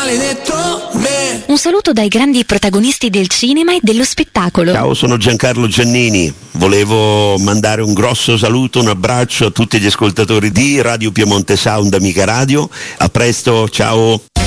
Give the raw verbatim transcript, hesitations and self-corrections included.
maledetto me. Un saluto dai grandi protagonisti del cinema e dello spettacolo. Ciao, sono Giancarlo Giannini. Volevo mandare un grosso saluto, un abbraccio a tutti gli ascoltatori di Radio Piemonte Sound, Amica Radio. A presto, ciao.